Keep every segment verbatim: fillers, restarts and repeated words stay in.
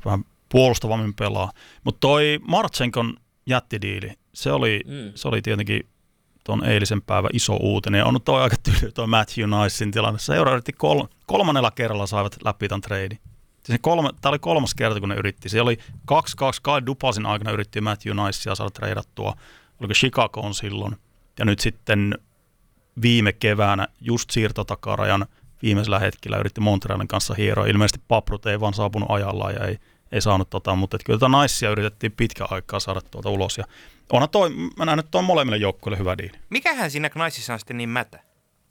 vähän puolustavammin pelaa. Mutta toi Marchenkon jättidiili, se oli, mm. se oli tietenkin tuon eilisen päivän iso uutinen. Ja on toi aika tyyli toi Matthew Nicein tilanne. Seura yritti kol- kolmannella kerralla saivat läpi tämän treidin. Tämä oli kolmas kerta, kun ne yritti. Se oli kaksi kaksi Kai Duplasin aikana yritti Matthew Nicea saada treidattua. Oliko Chicagoon silloin. Ja nyt sitten viime keväänä just siirtotakarajan viimeisellä hetkellä yritti Montrealin kanssa hieroa. Ilmeisesti Paprut ei vaan saapunut ajallaan ja ei, ei saanut tota, mutta kyllä tätä Nicea yritettiin pitkä aikaa saada tuolta ulos. Ja onhan toi, mä näen, että toi on molemmille joukkueille hyvä diili. Mikähän siinä Nicessa on sitten niin mätä?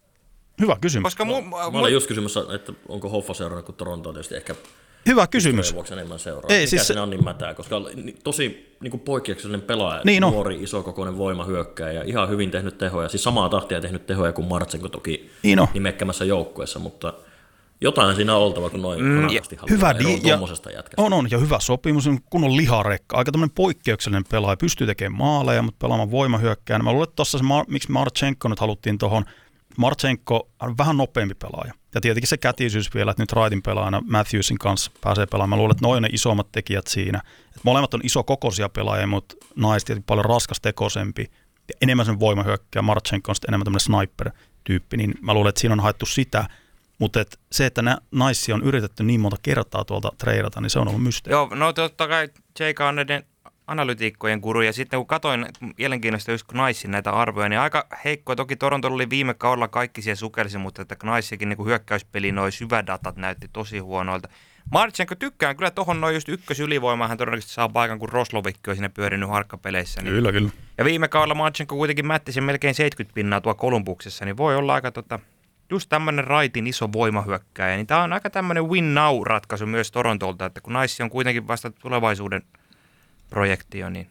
Hyvä kysymys. Koska mu- mä olin just kysymässä, että onko Hoffa seurannut, kun Toronto on tietysti ehkä hyvä kysymys. enemmän seuraa. Ei, Mikä siis siinä on niin mätää, koska tosi niin kuin poikkeuksellinen pelaaja, niin nuori, isokokoinen voimahyökkääjä ja ihan hyvin tehnyt tehoja, siis samaa tahtia tehnyt tehoja kuin Martsenko toki niin nimekkämässä joukkueessa, mutta jotain siinä on oltava, kun noin mm, hanakasti hyvä di- tuommoisesta jätkästä. On, on, ja hyvä sopimus, kun on liharekka. Aika tämmöinen poikkeuksellinen pelaaja, pystyy tekemään maaleja, mutta pelaamaan voimahyökkääjänä. Mä luulen, että tuossa se, miksi Marchenko nyt haluttiin tuohon, Marchenko on vähän nopeampi pelaaja. Ja tietenkin se kätisyys vielä, että nyt Wrightin pelaajana Matthewsin kanssa pääsee pelaamaan. Mä luulen, että noin on ne isommat tekijät siinä. Et molemmat on isokokoisia pelaajia, mutta Nice tietenkin paljon raskastekoisempi. Ja enemmän sen voimahyökkääjä, Marchenko on sitten enemmän tämmöinen sniper-tyyppi. Niin mä luulen, että siinä on haettu sitä. Mutta et se, että Nice on yritetty niin monta kertaa tuolta treidata, niin se on ollut mysteeri. Joo, no totta kai J K on näiden analytiikkojen guru, ja sitten kun katsoin mielenkiinnosta just Nicein näitä arvoja, niin aika heikkoa. Toki Torontolla oli viime kaudella kaikki siellä sukelsi, mutta että Nicekin niin hyökkäyspeli, noi syvädatat näytti tosi huonoilta. Marchenko tykkään kyllä tohon noin just ykkösylivoimaa, hän todennäköisesti saa paikan, kun Roslovikki on siinä pyörinyt harkkapeleissä. Niin. Kyllä, kyllä. Ja viime kaudella Marchenko kuitenkin mätti sen melkein seitsemänkymmentä pinnaa tuolla Kolumbuksessa, niin voi olla aika tota... just tämmöinen Wrightin iso voimahyökkääjä, niin tämä on aika tämmöinen win now-ratkaisu myös Torontolta, että kun Nice on kuitenkin vasta tulevaisuuden projekti jo, niin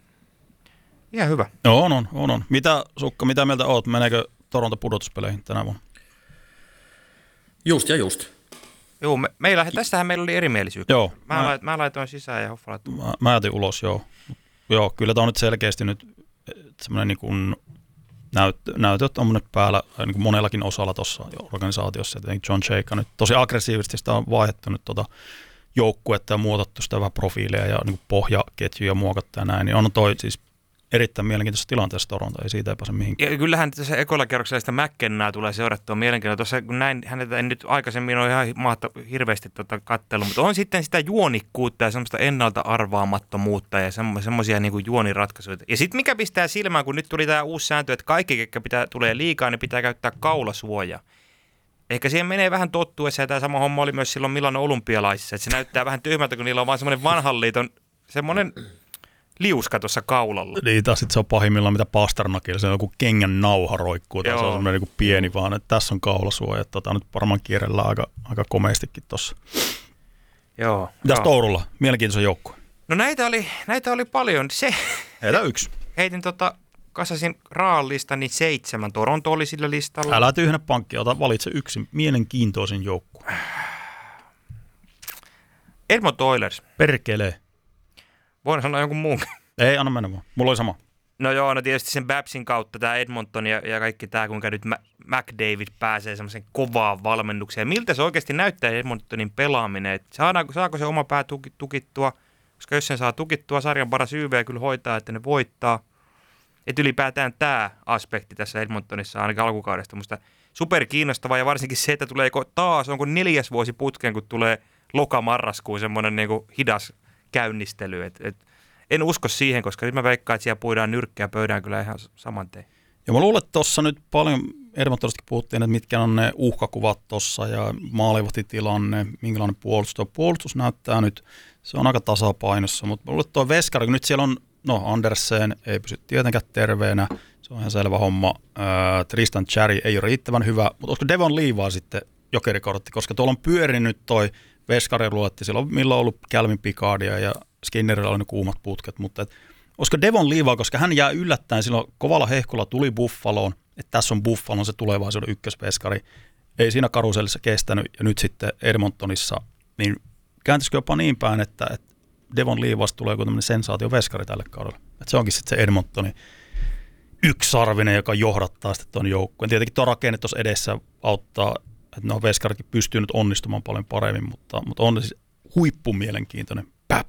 ihan hyvä. No, on, on, on, on. Mitä, Sukka, mitä mieltä oot? Meneekö Toronto pudotuspeleihin tänä vuonna? Just ja just. Joo, me, meillä, tästähän meillä oli erimielisyyttä. Joo. Mä, mä, lait, mä laitoin sisään ja Hoffa laittoi. Mä, mä jätin ulos, joo. Joo, kyllä tämä on nyt selkeästi nyt semmoinen niin kuin Näyt, näytöt on nyt päällä niin kuin monellakin osalla tuossa organisaatiossa. John Chayka nyt tosi aggressiivisesti sitä on vaihdettu nyt tuota joukkuetta ja muotattu sitä vähän profiileja ja niin kuin pohjaketjuja muokattu ja näin. Niin on toi siis erittäin mielenkiintoisessa tilanteessa Toronto, ei siitä ei pääse mihinkään. Ja kyllähän tässä ekoilla kerroksella sitä McKennaa tulee seurattua mielenkiintoista. Tuossa kun näin, häneltä en nyt aikaisemmin ole ihan mahta, hirveästi tota katsellut, mutta on sitten sitä juonikkuutta ja semmoista ennalta arvaamattomuutta ja semmoisia niin kuin juoniratkaisuja. Ja sitten mikä pistää silmään, kun nyt tuli tämä uusi sääntö, että kaikki, ketkä pitää, tulee liikaa, niin pitää käyttää kaulasuojaa. Ehkä siihen menee vähän tottuessa, ja tämä sama homma oli myös silloin Milanon olympialaisissa, että se näyttää vähän tyhmältä, kun niillä on vaan semmoinen vanhan liiton, semmoinen liuska tuossa kaulalla. Niin, taas sitten se on pahimmillaan mitä Pasternakilla, se on joku kengän nauha roikkuu, tai se on semmoinen niin pieni vaan, että tässä on kaulasuoja, että tota, nyt varmaan kierrellään aika, aika komeastikin tuossa. Joo. Mitäs Tourulla? Mielenkiintoisen joukkue. No näitä oli, näitä oli paljon. Se, Heitä yksi. Heitin tota, kasasin Raan listani seitsemän. Toronto oli sillä listalla. Älä tyhjennä pankkia, ota valitse yksi mielenkiintoisen joukkue. Edmonton Oilers. Perkelee. Voin sanoa jonkun muun. Ei, anna mennä vaan. Mulla oli sama. No joo, no tietysti sen Babsin kautta tämä Edmonton ja, ja kaikki tämä, kuinka nyt McDavid pääsee semmoisen kovaan valmennukseen. Miltä se oikeasti näyttää Edmontonin pelaaminen? Et saadaanko, saako se oma pää tuki, tukittua? Koska jos sen saa tukittua, sarjan paras Y V kyllä hoitaa, että ne voittaa. Että ylipäätään tämä aspekti tässä Edmontonissa ainakin alkukaudesta musta super kiinnostava. Ja varsinkin se, että tulee taas, onko neljäs vuosi putkeen, kun tulee loka-marraskuun semmoinen niinku hidas käynnistely. Et, et, en usko siihen, koska nyt mä veikkaan, että siellä puidaan nyrkkiä pöydään kyllä ihan saman tein. Ja mä luulen, että tuossa nyt paljon Edmontonista puhuttiin, että mitkä on ne uhkakuvat tuossa ja maalivahtitilanne, minkälainen puolustus. Tuo puolustus näyttää nyt, se on aika tasapainossa, mutta mä luulen, että tuo veskari, kun nyt siellä on, no Andersen ei pysy tietenkään terveenä, se on ihan selvä homma. Äh, Tristan Cherry ei ole riittävän hyvä, mutta olisiko Devon Leavaa sitten jokerikortti, koska tuolla on pyörinyt toi veskari luetti, siellä on milloin ollut Calvin Picardia ja Skinnerilla oli ne kuumat putket, mutta et, olisiko Devon Leavaa, koska hän jää yllättäen silloin kovalla hehkulla tuli Buffaloon, että tässä on Buffalon se tulevaisuuden ykkösveskari, ei siinä karusellissa kestänyt ja nyt sitten Edmontonissa, niin kääntäisikö jopa niin päin, että, että Devon Leavasta tulee joku tämmöinen sensaatioveskari tälle kaudelle, että se onkin sitten se Edmontonin yksisarvinen, joka johdattaa sitten tuon joukkueen. Tietenkin tuo rakenne tuossa edessä auttaa, että nuo veskaritkin pystyy nyt onnistumaan paljon paremmin, mutta, mutta on siis huippumielenkiintoinen